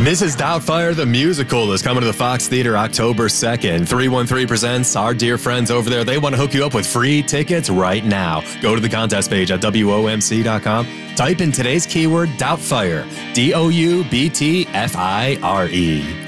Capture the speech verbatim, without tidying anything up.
Missus Doubtfire the Musical is coming to the Fox Theater October second. three one three presents our dear friends over there. They want to hook you up with free tickets right now. Go to the contest page at W O M C dot com. Type in today's keyword, Doubtfire. D O U B T F I R E.